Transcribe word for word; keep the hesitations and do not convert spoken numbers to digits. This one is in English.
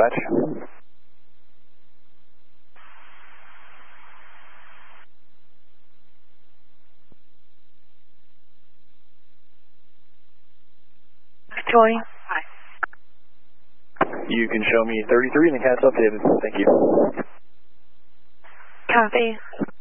dispatch. Joy. Hi. You can show me thirty-three and the cat's updated. Thank you. Copy.